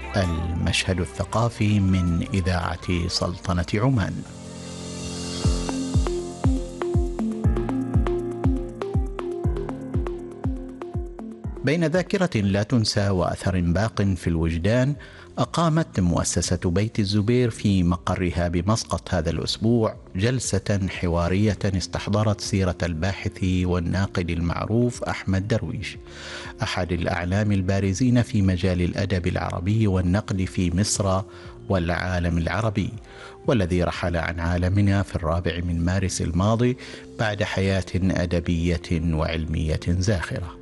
المشهد الثقافي من إذاعة سلطنة عمان. بين ذاكرة لا تنسى وأثر باق في الوجدان، أقامت مؤسسة بيت الزبير في مقرها بمسقط هذا الأسبوع جلسة حوارية استحضرت سيرة الباحث والناقد المعروف أحمد درويش، أحد الأعلام البارزين في مجال الأدب العربي والنقد في مصر والعالم العربي، والذي رحل عن عالمنا في 4 مارس الماضي بعد حياة أدبية وعلمية زاخرة.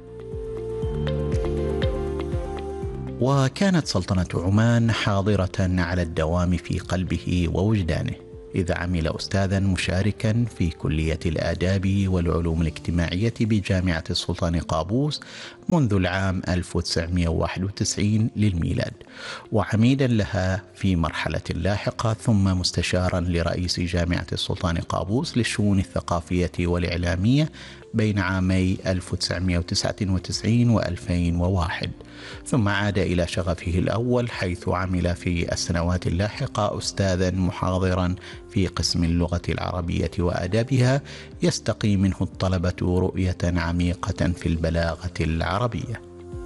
وكانت سلطنة عمان حاضرة على الدوام في قلبه ووجدانه، إذ عمل أستاذا مشاركا في كلية الآداب والعلوم الاجتماعية بجامعة السلطان قابوس منذ العام 1991 للميلاد، وعميدا لها في مرحلة لاحقة، ثم مستشارا لرئيس جامعة السلطان قابوس للشؤون الثقافية والإعلامية بين عامي 1999 و2001، ثم عاد إلى شغفه الأول حيث عمل في السنوات اللاحقة أستاذا محاضرا في قسم اللغة العربية وآدابها، يستقي منه الطلبة رؤية عميقة في البلاغة العربية.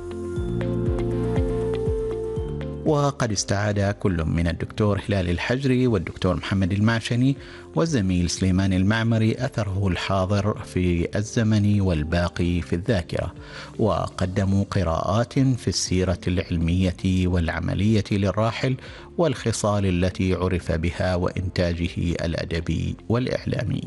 وقد استعاد كل من الدكتور هلال الحجري والدكتور محمد المعشني والزميل سليمان المعمري أثره الحاضر في الزمن والباقي في الذاكرة، وقدموا قراءات في السيرة العلمية والعملية للراحل والخصال التي عرف بها وإنتاجه الأدبي والإعلامي.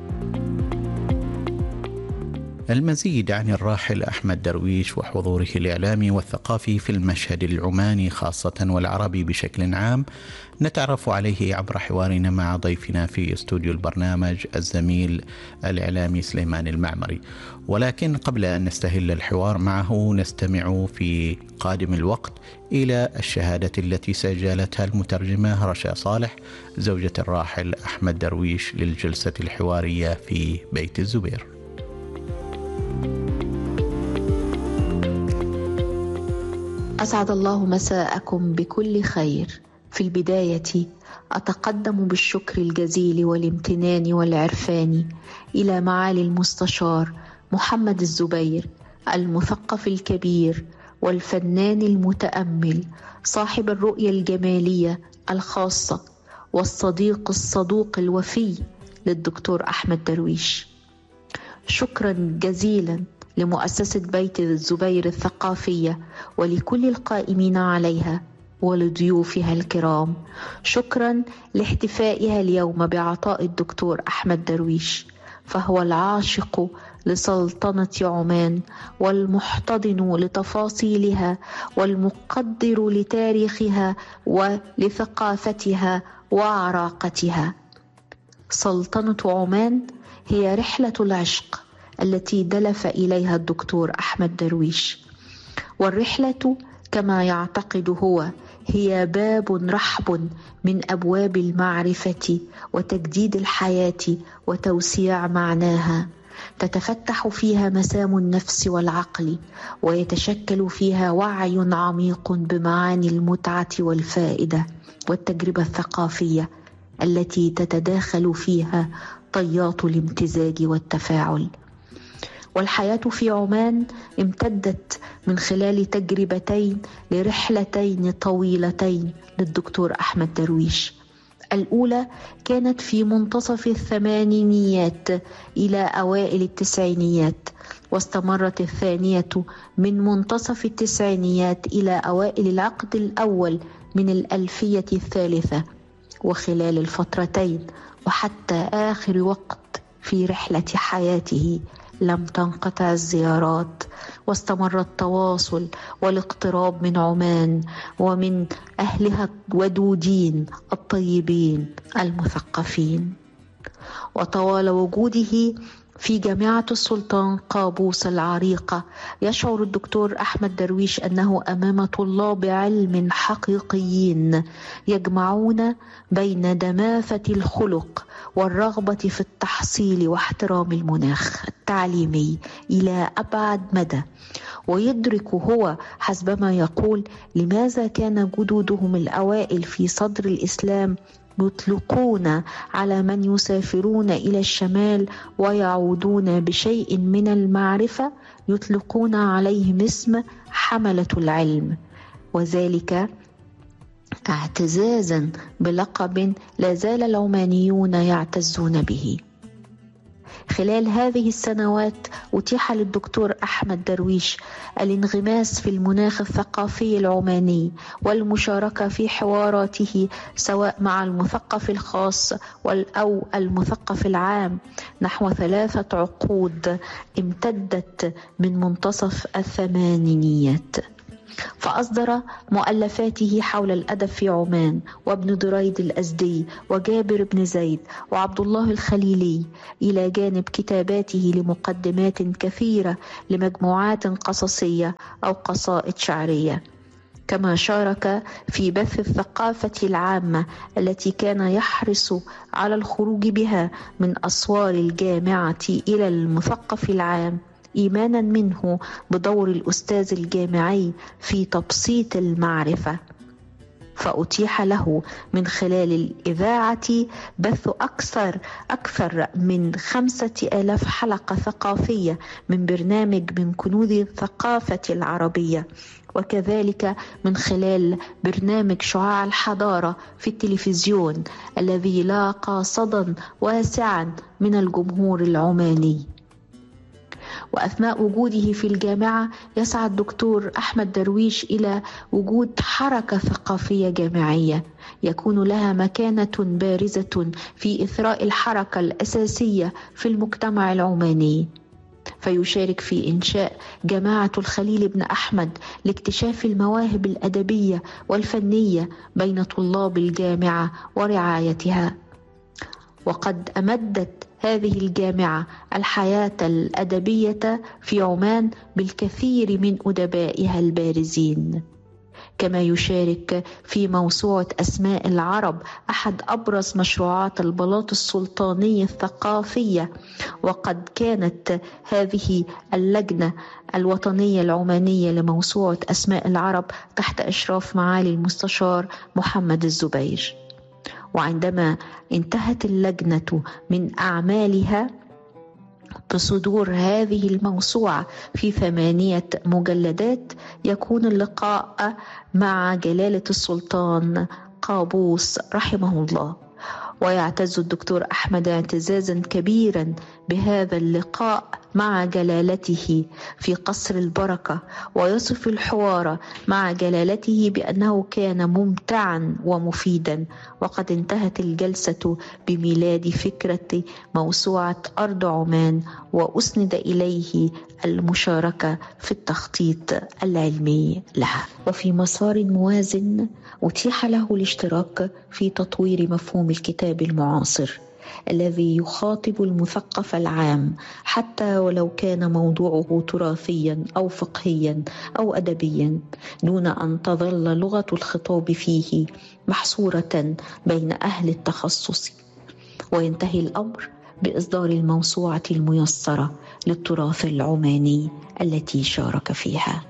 المزيد عن الراحل أحمد درويش وحضوره الإعلامي والثقافي في المشهد العماني خاصة والعربي بشكل عام نتعرف عليه عبر حوارنا مع ضيفنا في استوديو البرنامج الزميل الإعلامي سليمان المعمري. ولكن قبل أن نستهل الحوار معه نستمع في قادم الوقت إلى الشهادة التي سجلتها المترجمة رشا صالح زوجة الراحل أحمد درويش للجلسة الحوارية في بيت الزبير. أسعد الله مساءكم بكل خير. في البداية أتقدم بالشكر الجزيل والامتنان والعرفان إلى معالي المستشار محمد الزبير، المثقف الكبير والفنان المتأمل، صاحب الرؤية الجمالية الخاصة والصديق الصدوق الوفي للدكتور أحمد درويش. شكرا جزيلا لمؤسسة بيت الزبير الثقافية ولكل القائمين عليها ولضيوفها الكرام. شكرا لاحتفائها اليوم بعطاء الدكتور أحمد درويش، فهو العاشق لسلطنة عمان والمحتضن لتفاصيلها والمقدر لتاريخها ولثقافتها وعراقتها. سلطنة عمان هي رحلة العشق التي دلف إليها الدكتور أحمد درويش، والرحلة كما يعتقد هو هي باب رحب من أبواب المعرفة وتجديد الحياة وتوسيع معناها، تتفتح فيها مسام النفس والعقل، ويتشكل فيها وعي عميق بمعاني المتعة والفائدة والتجربة الثقافية التي تتداخل فيها طيات الامتزاج والتفاعل. والحياة في عمان امتدت من خلال تجربتين لرحلتين طويلتين للدكتور أحمد درويش. الأولى كانت في منتصف الثمانينيات إلى أوائل التسعينيات، واستمرت الثانية من منتصف التسعينيات إلى أوائل العقد الأول من الألفية الثالثة. وخلال الفترتين وحتى آخر وقت في رحلة حياته لم تنقطع الزيارات، واستمر التواصل والاقتراب من عمان ومن أهلها الودودين الطيبين المثقفين. وطوال وجوده في جامعة السلطان قابوس العريقة، يشعر الدكتور أحمد درويش أنه أمام طلاب علم حقيقيين يجمعون بين دماثة الخلق والرغبة في التحصيل واحترام المناخ التعليمي إلى أبعد مدى. ويدرك هو حسبما يقول لماذا كان جدودهم الأوائل في صدر الإسلام يطلقون على من يسافرون إلى الشمال ويعودون بشيء من المعرفة يطلقون عليهم اسم حملة العلم، وذلك اعتزازا بلقب لا زال العمانيون يعتزون به. خلال هذه السنوات أتيح للدكتور أحمد درويش الانغماس في المناخ الثقافي العماني والمشاركة في حواراته سواء مع المثقف الخاص أو المثقف العام نحو 3 عقود امتدت من منتصف الثمانينيات. فأصدر مؤلفاته حول الأدب في عمان وابن دريد الأزدي وجابر بن زيد وعبد الله الخليلي، إلى جانب كتاباته لمقدمات كثيرة لمجموعات قصصية أو قصائد شعرية. كما شارك في بث الثقافة العامة التي كان يحرص على الخروج بها من أسوار الجامعة إلى المثقف العام، إيمانا منه بدور الأستاذ الجامعي في تبسيط المعرفة. فأتيح له من خلال الإذاعة بث أكثر من 5000 حلقة ثقافية من برنامج من كنوز الثقافة العربية، وكذلك من خلال برنامج شعاع الحضارة في التلفزيون الذي لاقى صدى واسعا من الجمهور العماني. وأثناء وجوده في الجامعة يسعى الدكتور أحمد درويش إلى وجود حركة ثقافية جامعية يكون لها مكانة بارزة في إثراء الحركة الأساسية في المجتمع العماني، فيشارك في إنشاء جماعة الخليل بن أحمد لاكتشاف المواهب الأدبية والفنية بين طلاب الجامعة ورعايتها. وقد أمدت هذه الجامعة الحياة الأدبية في عمان بالكثير من أدبائها البارزين. كما يشارك في موسوعة أسماء العرب، أحد أبرز مشروعات البلاط السلطاني الثقافية. وقد كانت هذه اللجنة الوطنية العمانية لموسوعة أسماء العرب تحت إشراف معالي المستشار محمد الزبير. وعندما انتهت اللجنة من أعمالها بصدور هذه الموسوعة في 8 مجلدات، يكون اللقاء مع جلالة السلطان قابوس رحمه الله. ويعتز الدكتور أحمد اعتزازا كبيرا بهذا اللقاء مع جلالته في قصر البركة، ويصف الحوار مع جلالته بأنه كان ممتعا ومفيدا. وقد انتهت الجلسة بميلاد فكرة موسوعة أرض عمان، وأسند إليه المشاركة في التخطيط العلمي لها. وفي مسار موازن أتيح له الاشتراك في تطوير مفهوم الكتاب المعاصر الذي يخاطب المثقف العام، حتى ولو كان موضوعه تراثيا أو فقهيا أو أدبيا، دون أن تظل لغة الخطاب فيه محصورة بين أهل التخصص. وينتهي الأمر بإصدار الموسوعة الميسرة للتراث العماني التي شارك فيها.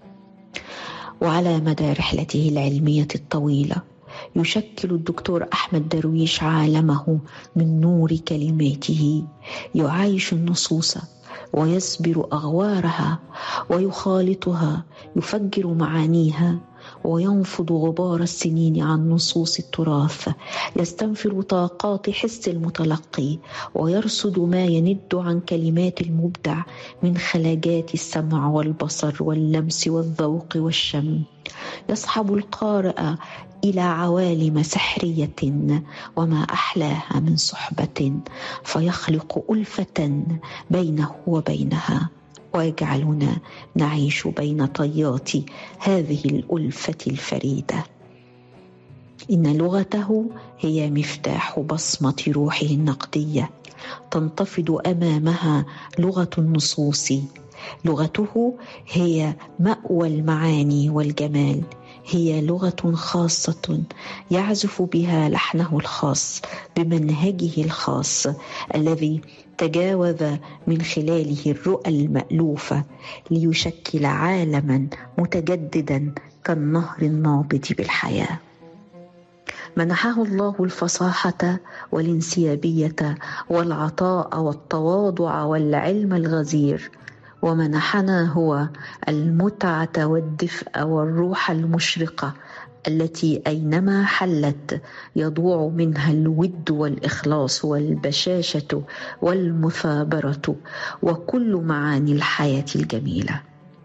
وعلى مدى رحلته العلمية الطويلة يشكل الدكتور أحمد درويش عالمه من نور كلماته، يعايش النصوص ويسبر أغوارها ويخالطها، يفجر معانيها وينفض غبار السنين عن نصوص التراث، يستنفر طاقات حس المتلقي ويرصد ما يند عن كلمات المبدع من خلاجات السمع والبصر واللمس والذوق والشم، يصحب القارئ إلى عوالم سحرية وما أحلاها من صحبة، فيخلق ألفة بينه وبينها، ويجعلنا نعيش بين طيات هذه الألفة الفريدة. إن لغته هي مفتاح بصمة روحه النقدية، تنتفض أمامها لغة النصوص. لغته هي مأوى المعاني والجمال، هي لغة خاصة يعزف بها لحنه الخاص بمنهجه الخاص الذي تجاوز من خلاله الرؤى المألوفة ليشكل عالما متجددا كالنهر النابض بالحياة. منحه الله الفصاحة والانسيابية والعطاء والتواضع والعلم الغزير، ومنحنا هو المتعة والدفء والروح المشرقة التي أينما حلت يضوع منها الود والإخلاص والبشاشة والمثابرة وكل معاني الحياة الجميلة.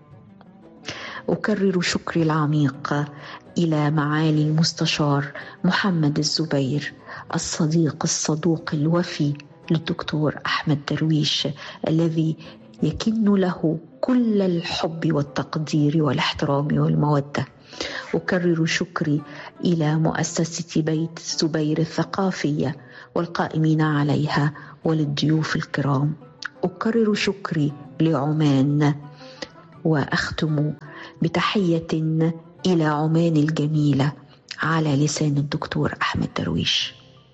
أكرر شكري العميق إلى معالي المستشار محمد الزبير، الصديق الصدوق الوفي للدكتور أحمد درويش، الذي يكن له كل الحب والتقدير والاحترام والمودة. أكرر شكري إلى مؤسسة بيت الزبير الثقافية والقائمين عليها وللضيوف الكرام. أكرر شكري لعمان، وأختم بتحية إلى عمان الجميلة على لسان الدكتور أحمد درويش.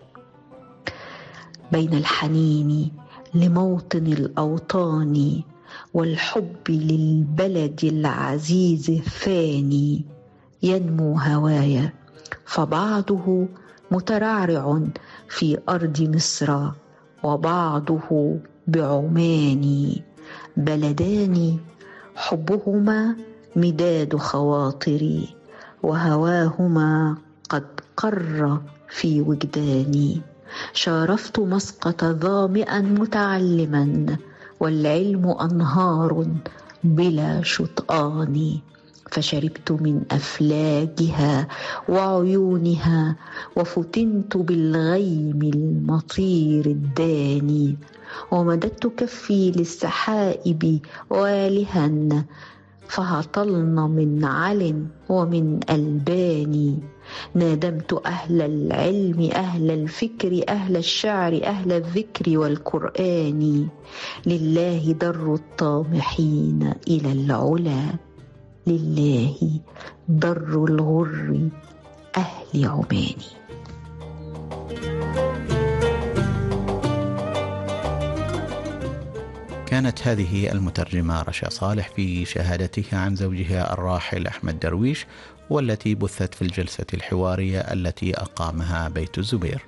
بين الحنين لموطن الأوطان والحب للبلد العزيز الثاني ينمو هوايا، فبعضه مترعرع في أرض مصر وبعضه بعمان، بلدان حبهما مداد خواطري وهواهما قد قر في وجداني. شارفت مسقط ظامئا متعلما والعلم أنهار بلا شطآن، فشربت من أفلاجها وعيونها وفتنت بالغيم المطير الداني، ومددت كفي للسحائب والها فهطلن من عل ومن ألبان. نادمت أهل العلم أهل الفكر أهل الشعر أهل الذكر والقرآن، لله در الطامحين إلى العلا، لله در الغر أهل عمان. كانت هذه المترجمة رشا صالح في شهادتها عن زوجها الراحل أحمد درويش، والتي بثت في الجلسة الحوارية التي أقامها بيت الزبير.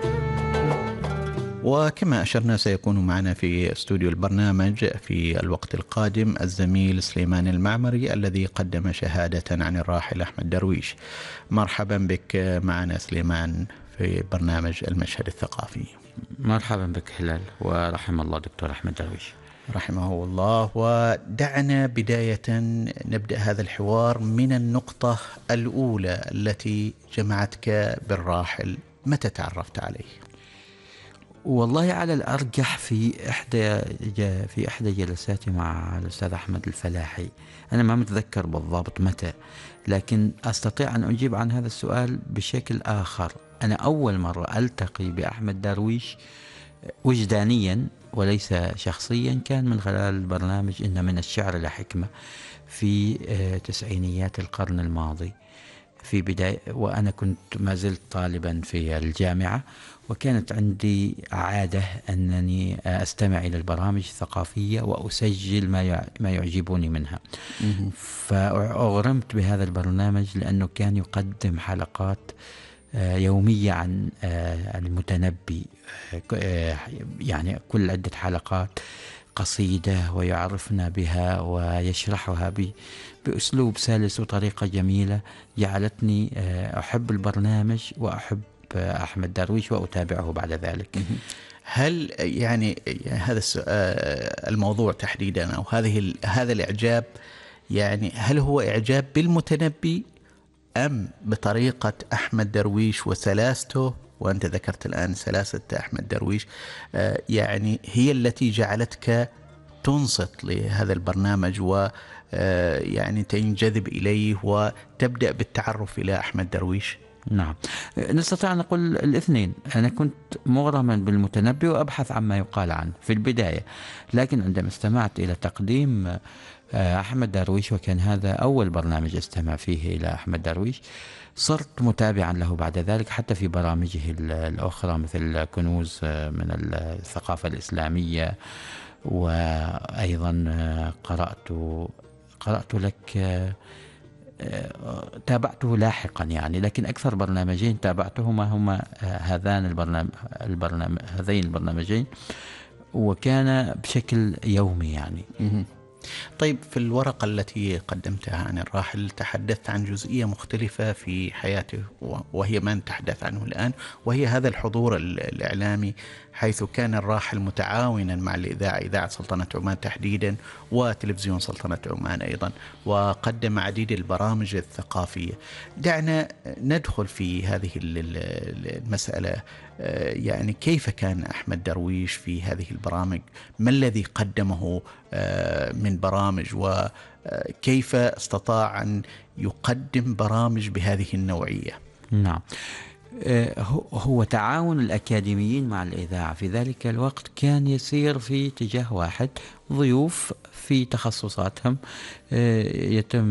وكما أشرنا سيكون معنا في استوديو البرنامج في الوقت القادم الزميل سليمان المعمري الذي قدم شهادة عن الراحل أحمد درويش. مرحبا بك معنا سليمان في برنامج المشهد الثقافي. مرحبا بك هلال، ورحم الله دكتور أحمد درويش رحمه الله. ودعنا بداية نبدأ هذا الحوار من النقطة الأولى التي جمعتك بالراحل. متى تعرفت عليه؟ والله على الأرجح في إحدى جلساتي مع الأستاذ أحمد الفلاحي. أنا ما متذكر بالضبط متى، لكن أستطيع أن أجيب عن هذا السؤال بشكل آخر. أنا أول مرة ألتقي بأحمد درويش وجدانيا وليس شخصيا كان من خلال برنامج إن من الشعر لحكمة في تسعينيات القرن الماضي، في بداية وأنا كنت ما زلت طالبا في الجامعة، وكانت عندي عادة أنني أستمع إلى البرامج الثقافية وأسجل ما يعجبني منها. فأغرمت بهذا البرنامج لأنه كان يقدم حلقات يومية عن المتنبي، يعني كل عدة حلقات قصيدة ويعرفنا بها ويشرحها بأسلوب سلس وطريقة جميلة، جعلتني أحب البرنامج وأحب أحمد درويش وأتابعه بعد ذلك. هل يعني هذا الموضوع تحديدا أو هذا الإعجاب، يعني هل هو إعجاب بالمتنبي أم بطريقة أحمد درويش وسلاسته؟ وأنت ذكرت الآن سلاسة أحمد درويش، يعني هي التي جعلتك تنصت لهذا البرنامج ويعني تنجذب إليه وتبدأ بالتعرف إلى أحمد درويش؟ نعم، نستطيع أن نقول الاثنين. أنا كنت مغرما بالمتنبي وأبحث عما يقال عنه في البداية، لكن عندما استمعت إلى تقديم أحمد درويش، وكان هذا أول برنامج استمع فيه إلى أحمد درويش، صرت متابعا له بعد ذلك حتى في برامجه الأخرى مثل كنوز من الثقافة الإسلامية. وأيضا قرأت لك، تابعته لاحقا يعني، لكن أكثر برنامجين تابعتهما هما هذين البرنامجين، وكان بشكل يومي يعني. طيب، في الورقة التي قدمتها عن الراحل تحدثت عن جزئية مختلفة في حياته، وهي ما نتحدث عنه الآن، وهي هذا الحضور الإعلامي، حيث كان الراحل متعاونا مع الإذاعة، إذاعة سلطنة عمان تحديدا وتلفزيون سلطنة عمان أيضا، وقدم عديد البرامج الثقافية. دعنا ندخل في هذه المسألة، يعني كيف كان أحمد درويش في هذه البرامج؟ ما الذي قدمه من برامج، وكيف استطاع أن يقدم برامج بهذه النوعية؟ نعم، هو تعاون الأكاديميين مع الإذاعة في ذلك الوقت كان يسير في اتجاه واحد، ضيوف في تخصصاتهم يتم